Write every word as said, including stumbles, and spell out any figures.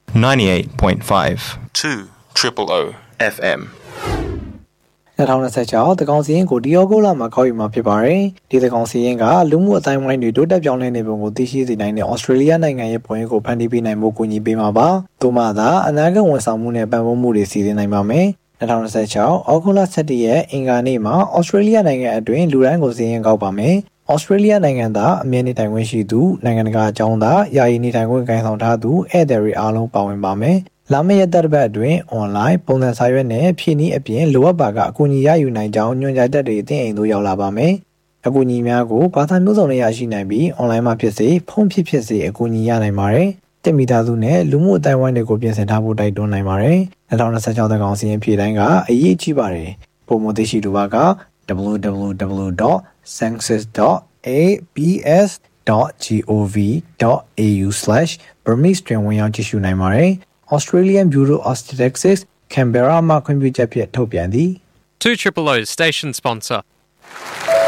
ninety-eight point five two triple O F M ၂၀၂၆တကောင်စီရင်ကိုဒီယောဂိုလာမှာခေါ်ယူမှာဖြစ်ပါတယ်ဒီတကောင်စီရင်ကလူမှုအတိုင်းဝိုင်းတွေတိုးတက်ပြောင်းလဲနေပုံကိုသိရှိစေနိုင်တဲ့ဩစတြေးလျနိုင်ငံရဲ့ပုံရိပ်ကိုဖန်တီးပေးနိုင်ဖို့ကူညီပေးမှာပါသို့မှသာအနာဂတ်ဝန်ဆောင်မှုနဲ့ပံ့ပိုးမှုတွေစီစဉ်နိုင်ပါမယ်၂၀၂၆အောက်တိုဘာ၁၁ရက်အင်္ဂါနေ့မှာဩစတြေးလျနိုင်ငံအတွင်းလူတိုင်းကိုစီရင်ကောက်ပါမယ်ဩစတြေးလျနိုင်ငံသားအမြဲနေထိုင်ခွင့်ရှိသူနိုင်ငံတကာအကြောင်းသားယာယီနေထိုင်ခွင့်ကိုင်ဆောင်ထားသူဧည့်သည်တွေအားလုံးပါဝင်ပါမယ်လာမယ့်ရက်သတ္တပတ်အတွင်း online ပုံစံစာရွက်နဲ့ဖြည့်နည်းအပြင်လိုအပ်ပါကအကူအညီရယူနိုင်ကြောင်းညွှန်ကြားချက်တွေအသင်းအိမ်သို့ရောက်လာပါမယ်။အကူအညီများကိုဘာသာမျိုးစုံနဲ့ရရှိနိုင်ပြီး online မှာဖြစ်စေဖုန်းဖြစ်ဖြစ်စေအကူအညီရနိုင်ပါတယ်။တင်မိသားစုနဲ့လူမှုအတိုင်းအဝိုင်းတွေကိုပြင်ဆင်ထားဖို့တိုက်တွန်းနိုင်ပါတယ်။၂၀၂၆တကောင်စီရင်ဖြည့်တိုင်းကအရေးကြီးပါတယ်။ပုံမှန်သိရှိလိုပါက double-u double-u double-u dot census dot a b s dot gov dot a u slash burmese တွင်ဝင်ရောက်ကြည့်ရှုနိုင်ပါတယ်။ Australian Bureau of Statistics Canberra မှခွင့်ပြုချက်ဖြင့်ထုတ်ပြန်သည် two triple O's station sponsor